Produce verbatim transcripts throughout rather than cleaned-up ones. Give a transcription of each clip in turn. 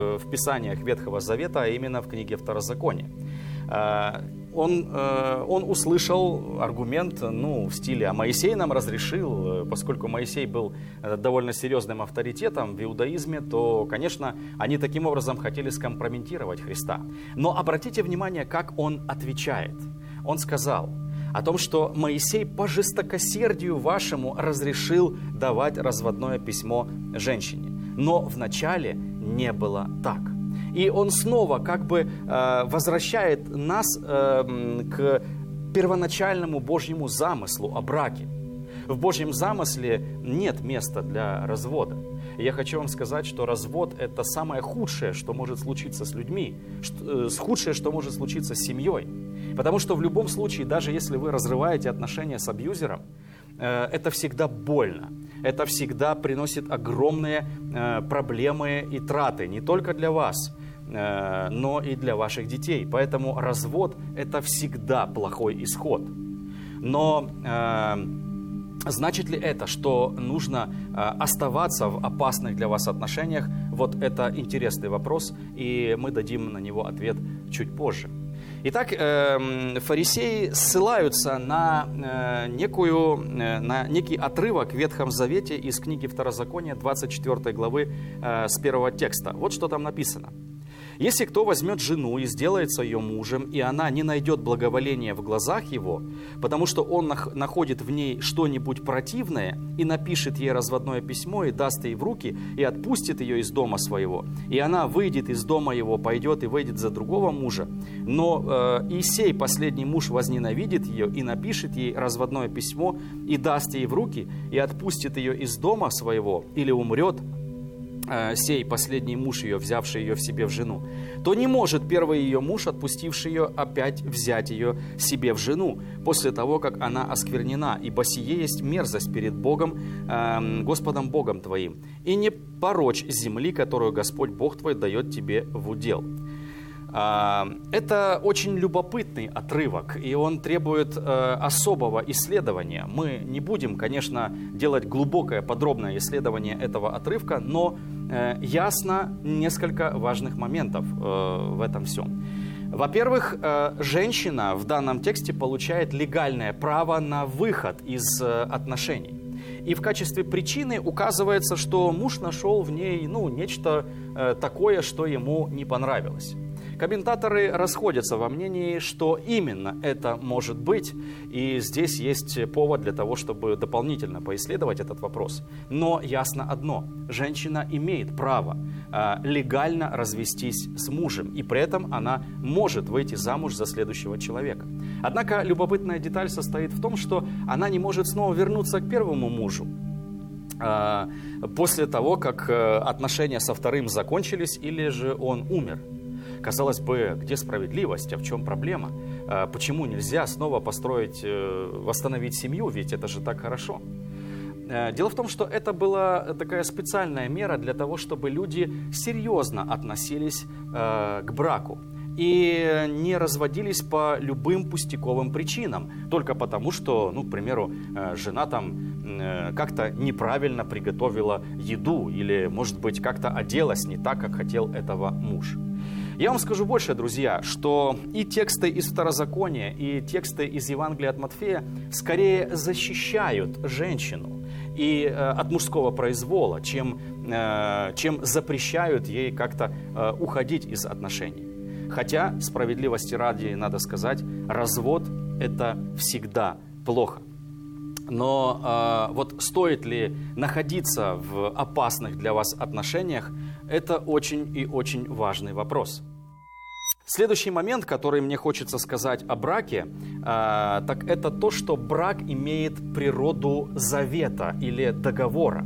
в Писаниях Ветхого Завета, а именно в книге Второзакония. Он, он услышал аргумент, ну, в стиле «а Моисей нам разрешил», поскольку Моисей был довольно серьезным авторитетом в иудаизме, то, конечно, они таким образом хотели скомпрометировать Христа. Но обратите внимание, как он отвечает. Он сказал о том, что Моисей по жестокосердию вашему разрешил давать разводное письмо женщине. Но вначале не было так. И он снова как бы э, возвращает нас э, к первоначальному Божьему замыслу о браке. В Божьем замысле нет места для развода. И я хочу вам сказать, что развод – это самое худшее, что может случиться с людьми, что, э, худшее, что может случиться с семьей. Потому что в любом случае, даже если вы разрываете отношения с абьюзером, э, это всегда больно. Это всегда приносит огромные э, проблемы и траты, не только для вас, э, но и для ваших детей. Поэтому развод – это всегда плохой исход. Но э, значит ли это, что нужно э, оставаться в опасных для вас отношениях? Вот это интересный вопрос, и мы дадим на него ответ чуть позже. Итак, фарисеи ссылаются на, некую, на некий отрывок в Ветхом Завете из книги Второзакония, двадцать четвёртой главы, с первого текста. Вот что там написано. «Если кто возьмет жену и сделается ее мужем, и она не найдет благоволения в глазах его, потому что он находит в ней что-нибудь противное, и напишет ей разводное письмо, и даст ей в руки, и отпустит ее из дома своего, и она выйдет из дома его, пойдет и выйдет за другого мужа, но э, и сей последний муж возненавидит ее, и напишет ей разводное письмо, и даст ей в руки, и отпустит ее из дома своего, или умрет, сей последний муж ее, взявший ее в себе в жену, то не может первый ее муж, отпустивший ее, опять взять ее себе в жену, после того, как она осквернена, ибо сие есть мерзость перед Богом, э, Господом Богом твоим, и не порочь земли, которую Господь Бог твой дает тебе в удел». Это очень любопытный отрывок, и он требует особого исследования. Мы не будем, конечно, делать глубокое, подробное исследование этого отрывка, но ясно несколько важных моментов в этом всем. Во-первых, женщина в данном тексте получает легальное право на выход из отношений. И в качестве причины указывается, что муж нашел в ней, ну, нечто такое, что ему не понравилось. Комментаторы расходятся во мнении, что именно это может быть, и здесь есть повод для того, чтобы дополнительно поисследовать этот вопрос. Но ясно одно – женщина имеет право э, легально развестись с мужем, и при этом она может выйти замуж за следующего человека. Однако любопытная деталь состоит в том, что она не может снова вернуться к первому мужу э, после того, как э, отношения со вторым закончились или же он умер. Казалось бы, где справедливость, а в чем проблема? Почему нельзя снова построить, восстановить семью, ведь это же так хорошо? Дело в том, что это была такая специальная мера для того, чтобы люди серьезно относились к браку и не разводились по любым пустяковым причинам, только потому, что, ну, к примеру, жена там как-то неправильно приготовила еду или, может быть, как-то оделась не так, как хотел этого муж. Я вам скажу больше, друзья, что и тексты из Второзакония, и тексты из Евангелия от Матфея скорее защищают женщину и, э, от мужского произвола, чем, э, чем запрещают ей как-то э, уходить из отношений. Хотя, справедливости ради, надо сказать, развод – это всегда плохо. Но э, вот стоит ли находиться в опасных для вас отношениях, это очень и очень важный вопрос. Следующий момент, который мне хочется сказать о браке, э, так это то, что брак имеет природу завета или договора.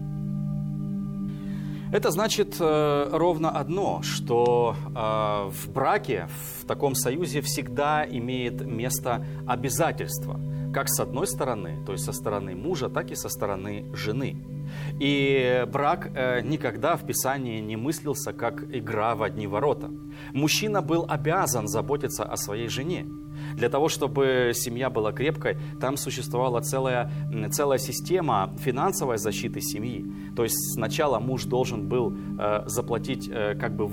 Это значит э, ровно одно, что э, в браке, в таком союзе всегда имеет место обязательство, как с одной стороны, то есть со стороны мужа, так и со стороны жены. И брак э, никогда в Писании не мыслился как игра в одни ворота. Мужчина был обязан заботиться о своей жене. Для того, чтобы семья была крепкой, там существовала целая, целая система финансовой защиты семьи. То есть сначала муж должен был э, заплатить э, как бы